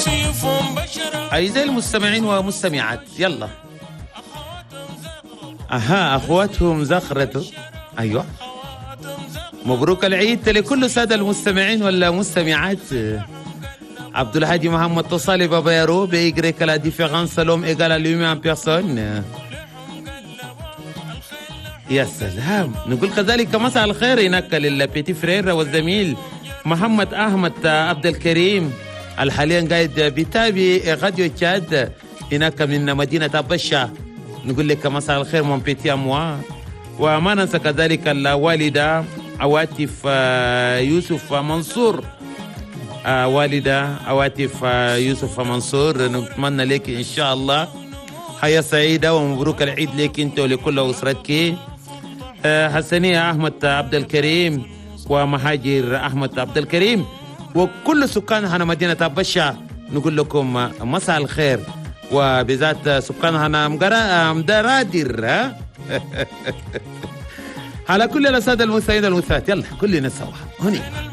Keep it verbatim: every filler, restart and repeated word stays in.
أعزائي المستمعين ومستمعات، يلا. أها، أخواتهم زخرته. أيوة، مبروك العيد لكل السادة المستمعين ولا مستمعات. عبد الهادي محمد تصالي بابا يارو بيجري كلا ديفيرانس لوم إيجال لومي أن بيرسون. يا سلام. نقول كذلك مساء الخير هناك للبيتي فرير والزميل محمد أحمد عبد الكريم الحاليا قاعد بيتابع راديو تشاد هناك من مدينة بشا. نقول لك مساء الخير من بيتي أموا. وما ننسى كذلك الوالدة عواطف يوسف منصور. والدة عواطف يوسف منصور، نتمنى لك إن شاء الله حياة سعيدة ومبروك العيد لك أنت ولكل أسرتك. حسنية أحمد عبد الكريم ومهاجر أحمد عبد الكريم وكل سكان هنا مدينة بشا، نقول لكم مساء الخير، وبذات سكان هنا مدرادر. ها على كل الأساتذة المستعدين المستعد، يلا كلنا سوا هني.